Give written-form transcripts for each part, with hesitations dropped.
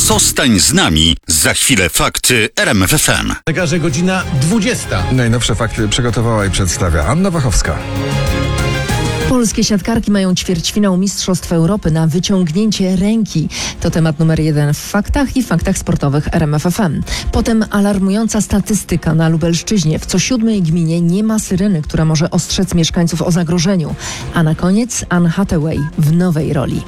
Zostań z nami. Za chwilę fakty RMF FM. Zegarze godzina 20. Najnowsze fakty przygotowała i przedstawia Anna Wachowska. Polskie siatkarki mają ćwierćfinał Mistrzostw Europy na wyciągnięcie ręki. To temat numer 1 w faktach i faktach sportowych RMF FM. Potem alarmująca statystyka na Lubelszczyźnie. W co 7 gminie nie ma syreny, która może ostrzec mieszkańców o zagrożeniu. A na koniec Anne Hathaway w nowej roli.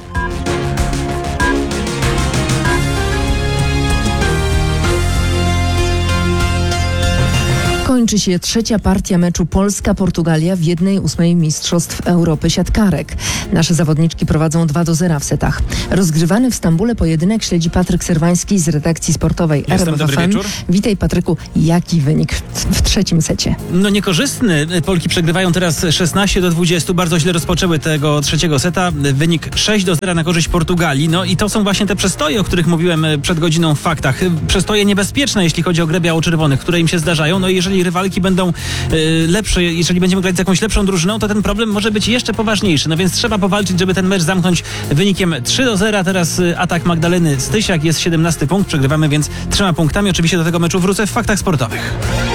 Kończy się trzecia partia meczu Polska-Portugalia w 1/8 Mistrzostw Europy siatkarek. Nasze zawodniczki prowadzą 2-0 w setach. Rozgrywany w Stambule pojedynek śledzi Patryk Serwański z redakcji sportowej RMF Dobry FM. wieczór. Witaj, Patryku. Jaki wynik w trzecim secie? No niekorzystny. Polki przegrywają teraz 16-20. Bardzo źle rozpoczęły tego trzeciego seta. Wynik 6-0 na korzyść Portugalii. No i to są właśnie te przestoje, o których mówiłem przed godziną w faktach. Przestoje niebezpieczne, jeśli chodzi o grę biało-czerwonych, które im się zdarzają. No i jeżeli rywalki będą lepsze, jeżeli będziemy grać z jakąś lepszą drużyną, to ten problem może być jeszcze poważniejszy. No więc trzeba powalczyć, żeby ten mecz zamknąć wynikiem 3-0. Teraz atak Magdaleny Stysiak, jest 17 punkt. Przegrywamy więc 3 punktami. Oczywiście do tego meczu wrócę w faktach sportowych.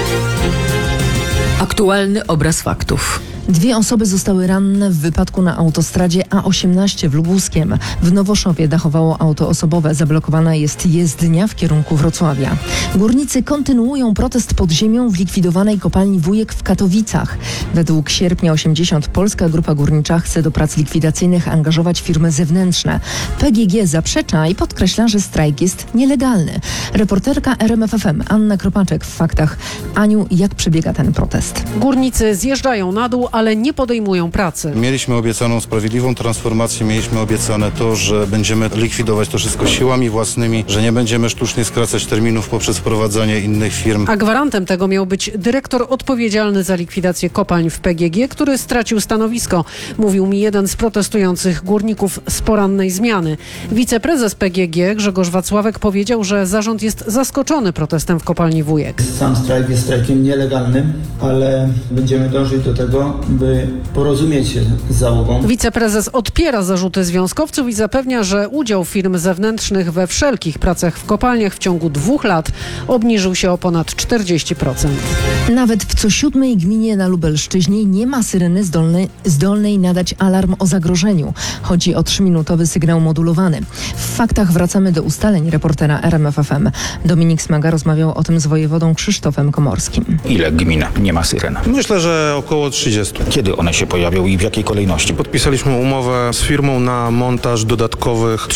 Aktualny obraz faktów. 2 osoby zostały ranne w wypadku na autostradzie A18 w Lubuskiem. W Nowoszowie dachowało auto osobowe. Zablokowana jest jezdnia w kierunku Wrocławia. Górnicy kontynuują protest pod ziemią w likwidowanej kopalni Wujek w Katowicach. Według Sierpnia 80 Polska Grupa Górnicza chce do prac likwidacyjnych angażować firmy zewnętrzne. PGG zaprzecza i podkreśla, że strajk jest nielegalny. Reporterka RMF FM Anna Kropaczek w faktach. Aniu, jak przebiega ten protest? Górnicy zjeżdżają na dół, ale nie podejmują pracy. Mieliśmy obiecaną sprawiedliwą transformację, mieliśmy obiecane to, że będziemy likwidować to wszystko siłami własnymi, że nie będziemy sztucznie skracać terminów poprzez wprowadzanie innych firm. A gwarantem tego miał być dyrektor odpowiedzialny za likwidację kopalń w PGG, który stracił stanowisko. Mówił mi jeden z protestujących górników z porannej zmiany. Wiceprezes PGG Grzegorz Wacławek powiedział, że zarząd jest zaskoczony protestem w kopalni Wujek. Sam strajk jest strajkiem nielegalnym, ale będziemy dążyć do tego, by porozumieć się z załogą. Wiceprezes odpiera zarzuty związkowców i zapewnia, że udział firm zewnętrznych we wszelkich pracach w kopalniach w ciągu 2 lat obniżył się o ponad 40%. Nawet w co 7 gminie na Lubelszczyźnie nie ma syreny zdolnej nadać alarm o zagrożeniu. Chodzi o 3-minutowy sygnał modulowany. W faktach wracamy do ustaleń reportera RMF FM. Dominik Smaga rozmawiał o tym z wojewodą Krzysztofem Komorskim. Ile gmin nie ma syren? Myślę, że około 30. Kiedy one się pojawią i w jakiej kolejności? Podpisaliśmy umowę z firmą na montaż dodatkowych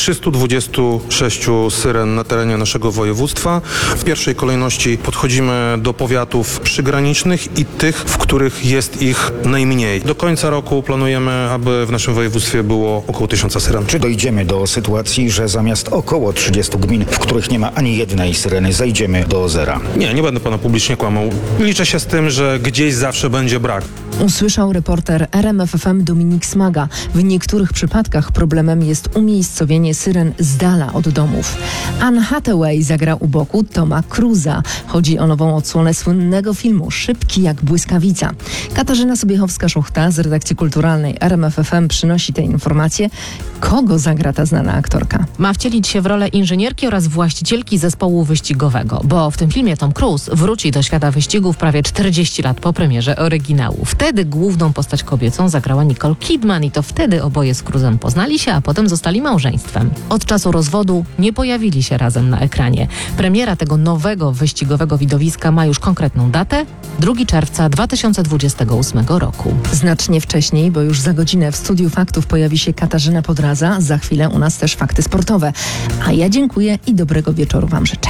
326 syren na terenie naszego województwa. W pierwszej kolejności podchodzimy do powiatów przygranicznych i tych, w których jest ich najmniej. Do końca roku planujemy, aby w naszym województwie było około 1000 syren. Czy dojdziemy do sytuacji, że zamiast około 30 gmin, w których nie ma ani jednej syreny, zejdziemy do zera? Nie będę pana publicznie kłamał. Liczę się z tym, że gdzieś zawsze będzie brak. Usłyszał reporter RMF FM Dominik Smaga. W niektórych przypadkach problemem jest umiejscowienie syren z dala od domów. Anne Hathaway zagra u boku Toma Cruza. Chodzi o nową odsłonę słynnego filmu Szybki jak błyskawica. Katarzyna Sobiechowska-Szuchta z redakcji kulturalnej RMF FM przynosi te informacje. Kogo zagra ta znana aktorka? Ma wcielić się w rolę inżynierki oraz właścicielki zespołu wyścigowego, bo w tym filmie Tom Cruise wróci do świata wyścigów prawie 40 lat po premierze oryginału. Wtedy główną postać kobiecą zagrała Nicole Kidman i to wtedy oboje z Cruzem poznali się, a potem zostali małżeństwem. Od czasu rozwodu nie pojawili się razem na ekranie. Premiera tego nowego wyścigowego widowiska ma już konkretną datę, 2 czerwca 2028 roku. Znacznie wcześniej, bo już za godzinę w Studiu Faktów pojawi się Katarzyna Podraza. Za chwilę u nas też fakty sportowe. A ja dziękuję i dobrego wieczoru Wam życzę.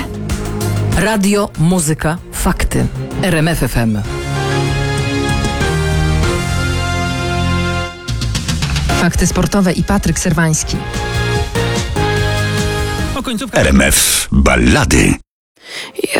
Radio, muzyka, fakty. RMF FM. Fakty sportowe i Patryk Serwański. O końcówkę RMF Ballady.